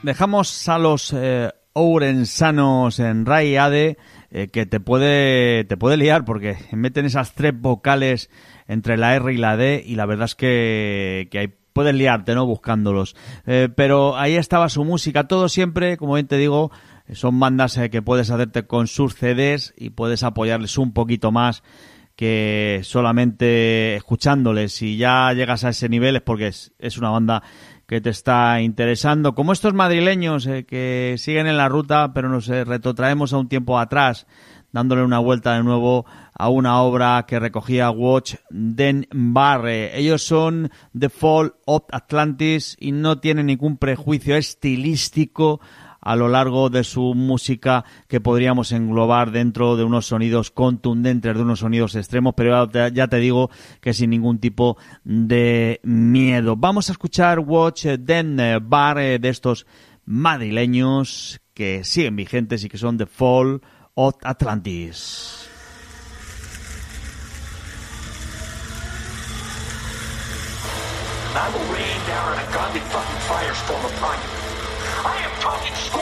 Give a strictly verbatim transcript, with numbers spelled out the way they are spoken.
Dejamos a los eh, ourensanos en Rai Ade, eh, que te puede te puede liar porque meten esas tres vocales entre la R y la D y la verdad es que, que hay, puedes liarte, ¿no?, buscándolos. Eh, pero ahí estaba su música, todo siempre, como bien te digo, son bandas eh, que puedes hacerte con sus C Ds y puedes apoyarles un poquito más que solamente escuchándoles. Si ya llegas a ese nivel es porque es, es una banda que te está interesando, como estos madrileños eh, que siguen en la ruta, pero nos eh, retrotraemos a un tiempo atrás, dándole una vuelta de nuevo a una obra que recogía Watch Den Barre. Ellos son The Fall of Atlantis y no tienen ningún prejuicio estilístico a lo largo de su música que podríamos englobar dentro de unos sonidos contundentes, de unos sonidos extremos, pero ya te digo que sin ningún tipo de miedo. Vamos a escuchar Watch Den Barre de estos madrileños que siguen vigentes y que son The Fall of Atlantis. I will rain down a godly fucking firestorm upon you. I am talking